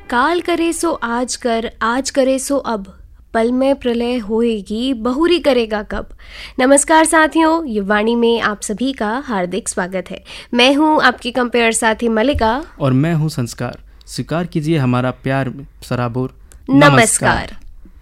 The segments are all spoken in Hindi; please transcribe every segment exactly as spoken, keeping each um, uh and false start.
काल करे सो आज कर, आज करे सो अब, पल में प्रलय होएगी, बहुरी करेगा कब। नमस्कार साथियों, ये वाणी में आप सभी का हार्दिक स्वागत है। मैं हूँ आपकी कंपेयर साथी मलिका और मैं हूँ संस्कार। स्वीकार कीजिए हमारा प्यार सराबोर नमस्कार, नमस्कार।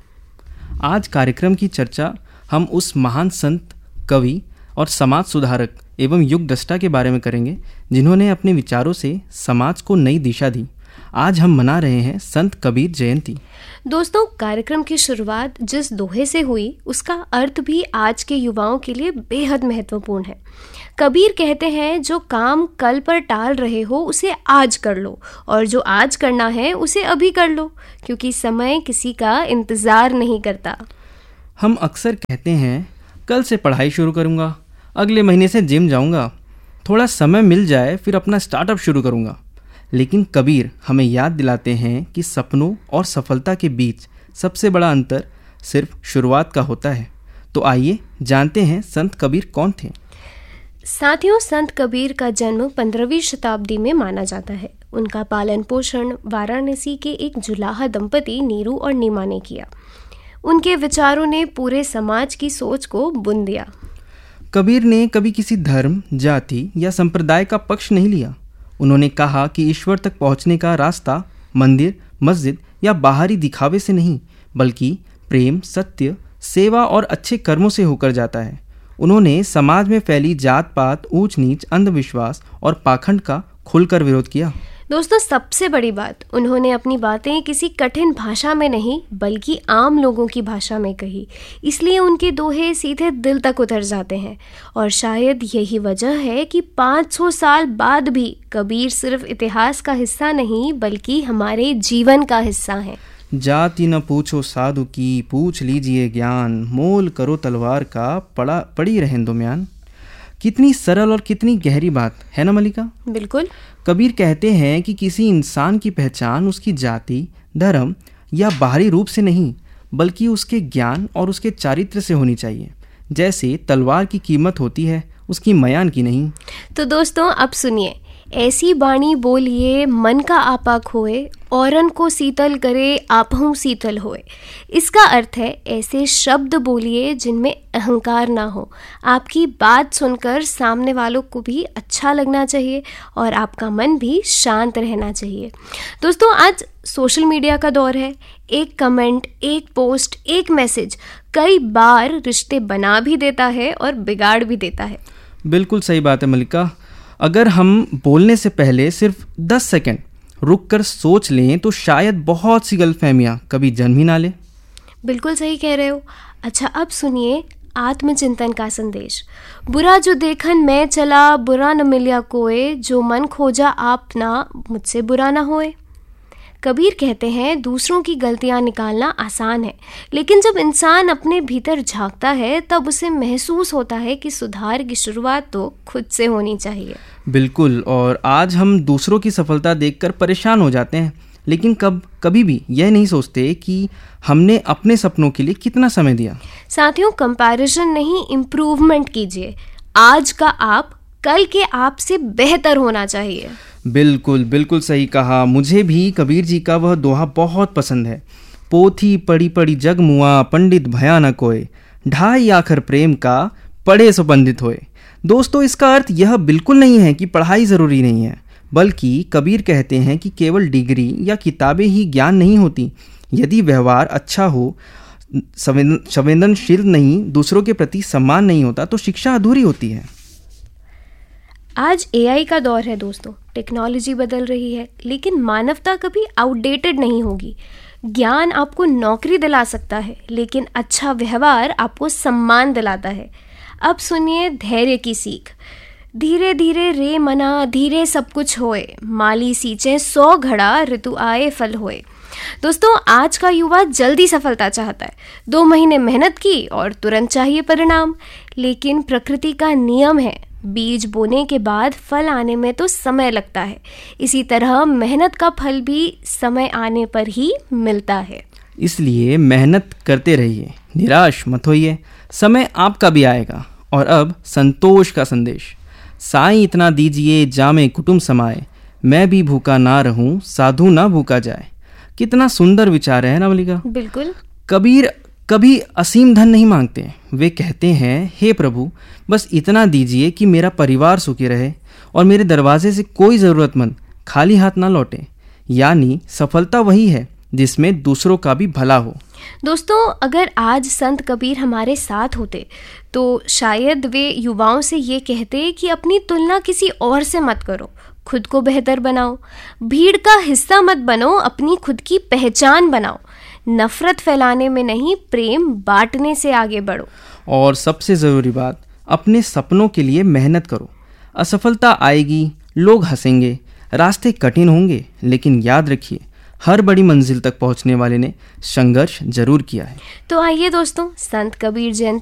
आज कार्यक्रम की चर्चा हम उस महान संत, कवि और समाज सुधारक एवं युग दृष्टा के बारे में करेंगे जिन्होंने अपने विचारों से समाज को नई दिशा दी। आज हम मना रहे हैं संत कबीर जयंती। दोस्तों, कार्यक्रम की शुरुआत जिस दोहे से हुई उसका अर्थ भी आज के युवाओं के लिए बेहद महत्वपूर्ण है। कबीर कहते हैं, जो काम कल पर टाल रहे हो उसे आज कर लो, और जो आज करना है उसे अभी कर लो, क्योंकि समय किसी का इंतजार नहीं करता। हम अक्सर कहते हैं कल से पढ़ाई शुरू करूंगा, अगले महीने से जिम जाऊंगा, थोड़ा समय मिल जाए फिर अपना स्टार्टअप शुरू करूंगा। लेकिन कबीर हमें याद दिलाते हैं कि सपनों और सफलता के बीच सबसे बड़ा अंतर सिर्फ शुरुआत का होता है। तो आइए जानते हैं संत कबीर कौन थे। साथियों, संत कबीर का जन्म पंद्रहवीं शताब्दी में माना जाता है। उनका पालन पोषण वाराणसी के एक जुलाहा दंपति नीरू और नीमा ने किया। उनके विचारों ने पूरे समाज की सोच को बुन दिया। कबीर ने कभी किसी धर्म, जाति या संप्रदाय का पक्ष नहीं लिया। उन्होंने कहा कि ईश्वर तक पहुंचने का रास्ता मंदिर, मस्जिद या बाहरी दिखावे से नहीं, बल्कि प्रेम, सत्य, सेवा और अच्छे कर्मों से होकर जाता है। उन्होंने समाज में फैली जात पात, ऊंच नीच, अंधविश्वास और पाखंड का खुलकर विरोध किया। दोस्तों, सबसे बड़ी बात, उन्होंने अपनी बातें किसी कठिन भाषा में नहीं बल्कि आम लोगों की भाषा में कही। इसलिए उनके दोहे सीधे दिल तक उतर जाते हैं। और शायद यही वजह है कि पाँच सौ साल बाद भी कबीर सिर्फ इतिहास का हिस्सा नहीं बल्कि हमारे जीवन का हिस्सा है। जाति न पूछो साधु की, पूछ लीजिए ज्ञान, मोल करो तलवार का, पड़ा पड़ी रहें दो म्यान। कितनी सरल और कितनी गहरी बात है ना मलिका? बिल्कुल। कबीर कहते हैं कि किसी इंसान की पहचान उसकी जाति, धर्म या बाहरी रूप से नहीं बल्कि उसके ज्ञान और उसके चारित्र से होनी चाहिए। जैसे तलवार की कीमत होती है, उसकी मयान की नहीं। तो दोस्तों, अब सुनिए, ऐसी बाणी बोलिए मन का आपा खोए, औरन को शीतल करे आपहु शीतल होए। इसका अर्थ है, ऐसे शब्द बोलिए जिनमें अहंकार ना हो। आपकी बात सुनकर सामने वालों को भी अच्छा लगना चाहिए और आपका मन भी शांत रहना चाहिए। दोस्तों, आज सोशल मीडिया का दौर है। एक कमेंट, एक पोस्ट, एक मैसेज कई बार रिश्ते बना भी देता है और बिगाड़ भी देता है। बिल्कुल सही बात है मलिका। अगर हम बोलने से पहले सिर्फ दस सेकंड रुक कर सोच लें तो शायद बहुत सी गलतफहमियां कभी जन्म ही ना ले। बिल्कुल सही कह रहे हो। अच्छा, अब सुनिए आत्मचिंतन का संदेश। बुरा जो देखन मैं चला, बुरा न मिलिया कोय, जो मन खोजा आप ना, मुझसे बुरा ना होए। कबीर कहते हैं, दूसरों की गलतियां निकालना आसान है, लेकिन जब इंसान अपने भीतर झांकता है तब उसे महसूस होता है कि सुधार की शुरुआत तो खुद से होनी चाहिए। बिल्कुल। और आज हम दूसरों की सफलता देखकर परेशान हो जाते हैं, लेकिन कब कभी भी यह नहीं सोचते कि हमने अपने सपनों के लिए कितना समय दिया। साथियों, कंपैरिजन नहीं, इम्प्रूवमेंट कीजिए। आज का आप कल के आप से बेहतर होना चाहिए। बिल्कुल बिल्कुल सही कहा। मुझे भी कबीर जी का वह दोहा बहुत पसंद है। पोथी पढ़ी पढ़ी जग मुआ, पंडित भया न कोय, ढाई आखर प्रेम का, पढ़े सो पंडित होए। दोस्तों, इसका अर्थ यह बिल्कुल नहीं है कि पढ़ाई ज़रूरी नहीं है, बल्कि कबीर कहते हैं कि केवल डिग्री या किताबें ही ज्ञान नहीं होती। यदि व्यवहार अच्छा हो, संवेदनशील नहीं, दूसरों के प्रति सम्मान नहीं होता तो शिक्षा अधूरी होती है। आज ए आई का दौर है दोस्तों। टेक्नोलॉजी बदल रही है, लेकिन मानवता कभी आउटडेटेड नहीं होगी। ज्ञान आपको नौकरी दिला सकता है, लेकिन अच्छा व्यवहार आपको सम्मान दिलाता है। अब सुनिए धैर्य की सीख। धीरे धीरे रे मना, धीरे सब कुछ होए, माली सींचे सौ घड़ा, ऋतु आए फल होए। दोस्तों, आज का युवा जल्दी सफलता चाहता है। दो महीने मेहनत की और तुरंत चाहिए परिणाम। लेकिन प्रकृति का नियम है, बीज बोने के बाद फल आने में तो समय लगता है। इसी तरह मेहनत का फल भी समय आने पर ही मिलता है। इसलिए मेहनत करते रहिए, निराश मत होइए, समय आपका भी आएगा। और अब संतोष का संदेश। साईं इतना दीजिए जामे कुटुंब समाए, मैं भी भूखा ना रहूं, साधु ना भूखा जाए। कितना सुंदर विचार है ना मलिका। बिल्कुल। कबीर कभी असीम धन नहीं मांगते, वे कहते हैं हे प्रभु बस इतना दीजिए कि मेरा परिवार सुखी रहे और मेरे दरवाजे से कोई ज़रूरतमंद खाली हाथ ना लौटे। यानी सफलता वही है जिसमें दूसरों का भी भला हो। दोस्तों, अगर आज संत कबीर हमारे साथ होते तो शायद वे युवाओं से ये कहते कि अपनी तुलना किसी और से मत करो, खुद को बेहतर बनाओ, भीड़ का हिस्सा मत बनो, अपनी खुद की पहचान बनाओ, नफरत फैलाने में नहीं प्रेम बांटने से आगे बढ़ो। और सबसे ज़रूरी बात, अपने सपनों के लिए मेहनत करो। असफलता आएगी, लोग हंसेंगे, रास्ते कठिन होंगे, लेकिन याद रखिए हर बड़ी मंजिल तक पहुंचने वाले ने संघर्ष जरूर किया है। तो आइए दोस्तों, संत कबीर जयंती